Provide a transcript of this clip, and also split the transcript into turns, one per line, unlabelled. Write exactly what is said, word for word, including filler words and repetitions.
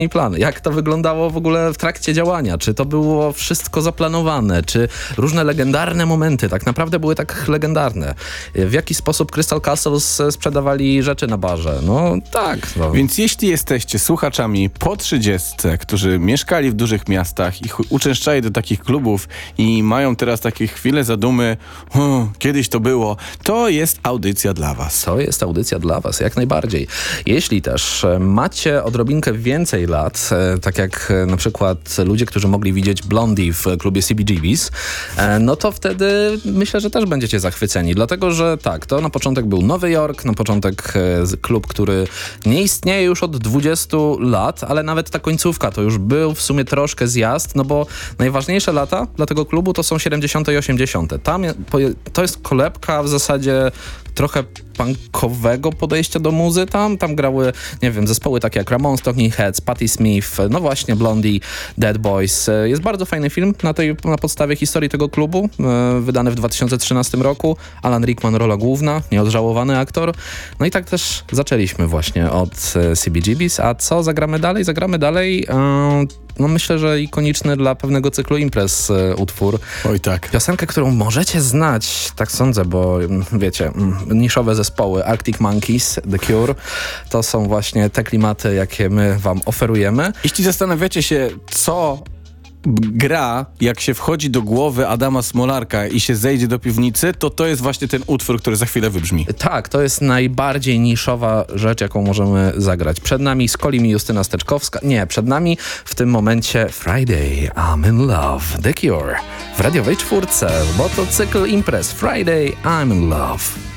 plany. Jak to wyglądało w ogóle w trakcie działania? Czy to było wszystko zaplanowane? Czy różne legendarne momenty tak naprawdę były tak legendarne? W jaki sposób Crystal Castles sprzedawali rzeczy na barze? No tak. No.
Więc jeśli jesteście słuchaczami po trzydziestce, którzy mieszkali w dużych miastach i uczęszczali do takich klubów i mają teraz takie chwile zadumy, hm, kiedyś to było, to jest audycja dla was.
To jest audycja dla was, jak najbardziej. Jeśli też macie odrobinkę więcej lat, tak jak na przykład ludzie, którzy mogli widzieć Blondie w klubie C B G B's, no to wtedy myślę, że też będziecie zachwyceni, dlatego że tak, to na początek był Nowy Jork, na początek klub, który nie istnieje już od dwudziestu lat, ale nawet ta końcówka to już był w sumie troszkę zjazd, no bo najważniejsze lata dla tego klubu to są siedemdziesiąte i osiemdziesiąte. Tam to jest kolebka w zasadzie trochę punkowego podejścia do muzy tam. Tam grały, nie wiem, zespoły takie jak Ramones, Talking Heads, Patti Smith, no właśnie Blondie, Dead Boys. Jest bardzo fajny film na, tej, na podstawie historii tego klubu, e, wydany w dwa tysiące trzynastym roku. Alan Rickman, rola główna, nieodżałowany aktor. No i tak też zaczęliśmy właśnie od e, C B G B's. A co zagramy dalej? Zagramy dalej, e, no myślę, że ikoniczny dla pewnego cyklu imprez e, utwór.
Oj tak.
Piosenkę, którą możecie znać, tak sądzę, bo wiecie, niszowe zespoły Arctic Monkeys, The Cure, to są właśnie te klimaty, jakie my wam oferujemy.
Jeśli zastanawiacie się, co gra, jak się wchodzi do głowy Adama Smolarka i się zejdzie do piwnicy, to to jest właśnie ten utwór, który za chwilę wybrzmi.
Tak, to jest najbardziej niszowa rzecz, jaką możemy zagrać. Przed nami Skolim i Justyna Steczkowska. Nie, przed nami w tym momencie Friday, I'm in Love, The Cure w radiowej czwórce, bo to cykl imprez Friday, I'm in Love.